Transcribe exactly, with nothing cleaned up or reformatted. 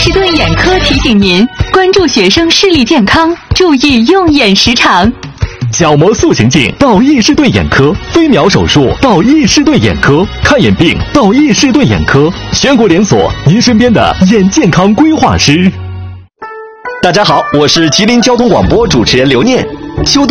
士顿眼科提醒您关注学生视力健康，注意用眼时长。 角膜塑形镜到易士顿眼科，飞秒手术到易士顿眼科，看眼病到易士顿眼科，全国连锁，您身边的眼健康规划师。 大家好，我是吉林交通广播主持人刘念。秋冬